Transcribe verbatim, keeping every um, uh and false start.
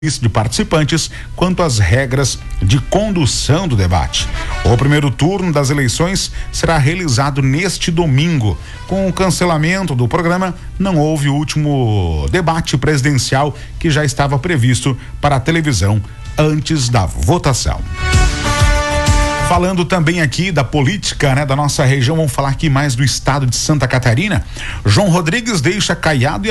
de participantes quanto às regras de condução do debate. O primeiro turno das eleições será realizado neste domingo. Com o cancelamento do programa, não houve o último debate presidencial que já estava previsto para a televisão antes da votação. Falando também aqui da política, né, da nossa região, vamos falar aqui mais do estado de Santa Catarina. João Rodrigues deixa Caiado e